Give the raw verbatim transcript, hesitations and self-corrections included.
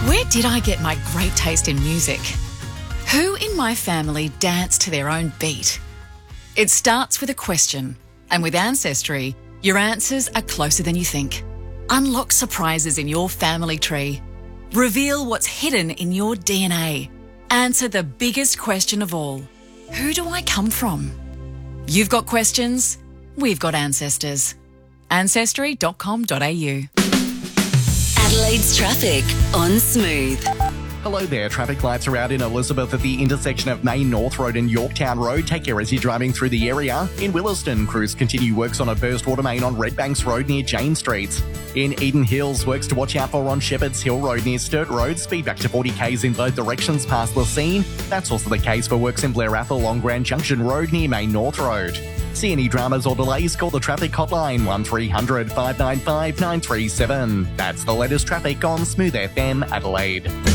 Where did I get my great taste in music? Who in my family danced to their own beat? It starts with a question, and with Ancestry, your answers are closer than you think. Unlock surprises in your family tree. Reveal what's hidden in your D N A. Answer the biggest question of all. Who do I come from? You've got questions, we've got ancestors. ancestry dot com dot a u. Adelaide's traffic on Smooth. Hello there, traffic lights are out in Elizabeth at the intersection of Main North Road and Yorktown Road. Take care as you're driving through the area. In Williston, crews continue works on a burst water main on Redbanks Road near Jane Street. In Eden Hills, works to watch out for on Shepherds Hill Road near Sturt Road. Speed back to forty kays in both directions past the scene. That's also the case for works in Blair Athol along Grand Junction Road near Main North Road. See any dramas or delays, call the traffic hotline one three hundred, five nine five, nine three seven. That's the latest traffic on Smooth F M Adelaide.